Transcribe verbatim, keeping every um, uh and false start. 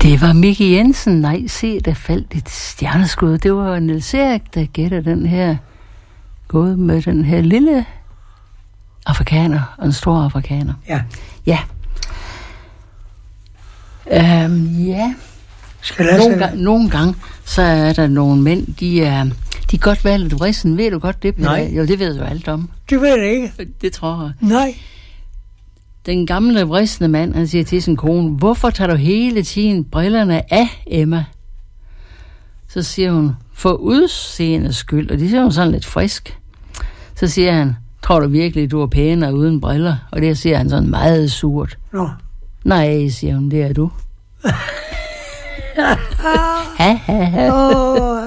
Det var Mickey Jensen. Nej, se, der faldt et stjerneskud. Det var Niels Erik, der gætter den her. Gået med den her lille afrikaner, og en stor afrikaner. Ja. Ja. Øhm, ja. Skal jeg nogle, gang, nogle gange, så er der nogle mænd, de er, de kan godt være lidt vrissen. Ved du godt det, Peter? Nej. Jo, det ved du alt om. Det ved jeg ikke. Det tror jeg. Nej. Den gamle vrissende mand, han siger til sin kone, hvorfor tager du hele tiden brillerne af, Emma? Så siger hun, for udseendes skyld, og det siger hun sådan lidt frisk. Så siger han, tror du virkelig, du er pænere uden briller? Og det siger han sådan meget surt. Nå. Nej, siger hun, det er du. ha, ha, ha. Åh,